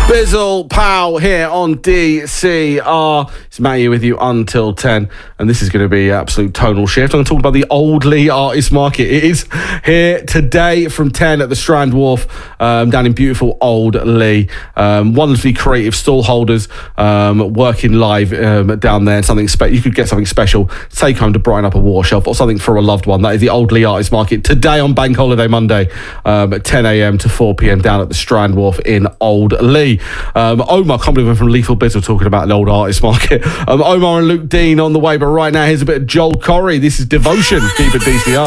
Bizzle Pow here on DCR. It's Matt here with you until 10, and this is going to be absolute tonal shift. I'm going to talk about the Old Leigh Artist Market. It is here today from 10 at the Strand Wharf, down in beautiful Old Leigh. Wonderfully creative stall holders working live down there. You could get something special, take home to brighten up a water shelf or something for a loved one. That is the Old Leigh Artist Market today on Bank Holiday Monday at 10 a.m. to 4 p.m. down at the Strand Wharf in Old Leigh. Omar, can't believe I'm from Lethal Bizzle talking about an old artist market. Omar and Luke Dean on the way, but right now here's a bit of Joel Corry. This is Devotion. Keep it DCR.